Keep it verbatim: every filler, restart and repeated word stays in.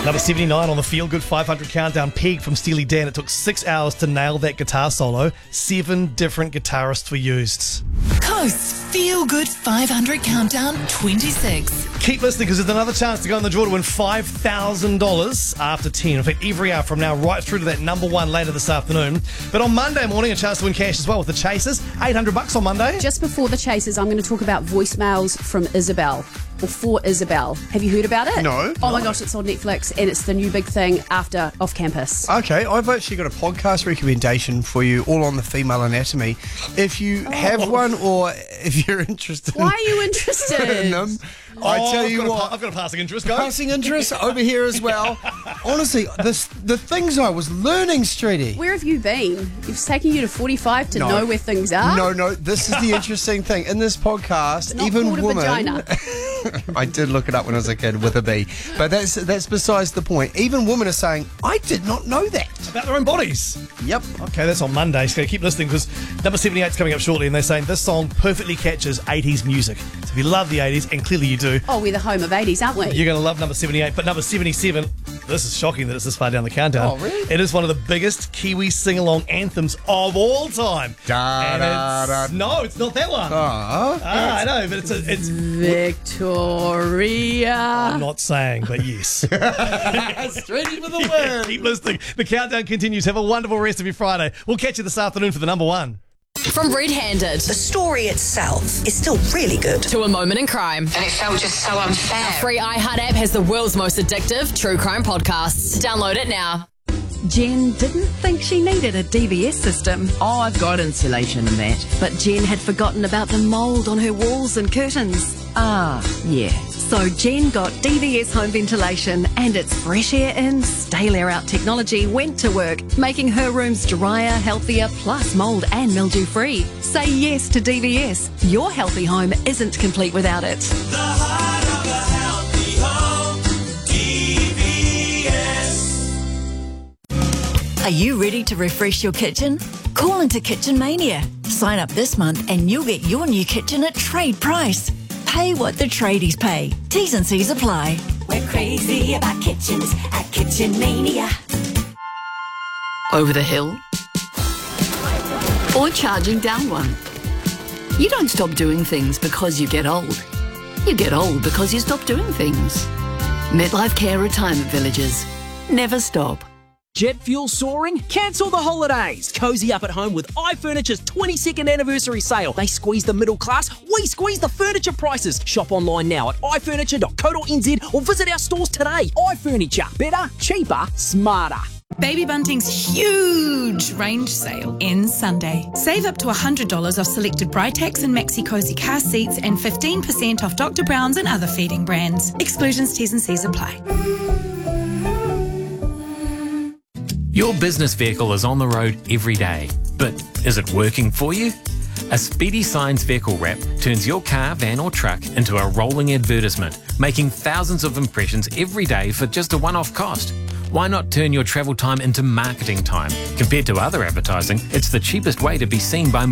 Number seventy-nine on the Feel Good five hundred countdown, Peg from Steely Dan. It took six hours to nail that guitar solo. Seven different guitarists were used. Coast's Feel Good five hundred countdown twenty-six. Keep listening because there's another chance to go in the draw to win five thousand dollars after ten. In fact, every hour from now, right through to that number one later this afternoon. But on Monday morning, a chance to win cash as well with the Chasers. eight hundred bucks on Monday. Just before the Chasers, I'm going to talk about voicemails from Isabel. Or for Isabel. Have you heard about it? No. Oh my No. gosh, it's on Netflix and it's the new big thing after Off Campus. Okay, I've actually got a podcast recommendation for you, all on the female anatomy. If you have one, or if you're interested, Why are you interested? in them, I Oh, tell I've you got a what. pa- I've got a passing interest, guys. Passing interest over here as well. Honestly, this, the things I was learning, Streety. Where have you been? It's taken you to forty-five to No. know where things are? No, no, this is the interesting thing. In this podcast, Not even called a women. vagina. I did look it up when I was a kid with a B. But that's that's besides the point. Even women are saying, I did not know that. About their own bodies. Yep. Okay, that's on Monday, so keep listening because number seventy-eight is coming up shortly and they're saying this song perfectly catches eighties music. So if you love the eighties, and clearly you do, Oh, we're the home of eighties, aren't we? you're going to love number seventy-eight. But number seventy-seven, this is shocking that it's this far down the countdown. Oh, really? It is one of the biggest Kiwi sing-along anthems of all time. Da, And da, it's- da. No, it's not that one. Ah. Ah, I know, but it's a, it's. Victoria. I'm not saying, but yes. Straight for the win. Keep listening. The countdown continues. Have a wonderful rest of your Friday. We'll catch you this afternoon for the number one. From Red Handed The story itself is still really good. to A Moment in Crime. And it felt just so unfair. Free iHeart app has the world's most addictive true crime podcasts. Download it now. Jen didn't think she needed a D V S system, Oh, I've got insulation and that. but Jen had forgotten about the mould on her walls and curtains. Ah, yeah. So Jen got D V S home ventilation, and its fresh air in, stale air out technology went to work, making her rooms drier, healthier, plus mould and mildew free. Say yes to D V S. Your healthy home isn't complete without it. Are you ready to refresh your kitchen? Call into Kitchen Mania. Sign up this month and you'll get your new kitchen at trade price. Pay what the tradies pay. T's and C's apply. We're crazy about kitchens at Kitchen Mania. Over the hill, or charging down one. You don't stop doing things because you get old. You get old because you stop doing things. MetLife Care Retirement Villages. Never stop. Jet fuel soaring? Cancel the holidays. Cozy up at home with iFurniture's twenty-second anniversary sale. They squeeze the middle class, we squeeze the furniture prices. Shop online now at i furniture dot co dot n z or visit our stores today. iFurniture. Better, cheaper, smarter. Baby Bunting's huge range sale ends Sunday. Save up to one hundred dollars off selected Britax and Maxi Cozy car seats and fifteen percent off Doctor Brown's and other feeding brands. Exclusions, T's and C's apply. Your business vehicle is on the road every day, but is it working for you? A Speedy Signs vehicle wrap turns your car, van or truck into a rolling advertisement, making thousands of impressions every day for just a one-off cost. Why not turn your travel time into marketing time? Compared to other advertising, it's the cheapest way to be seen by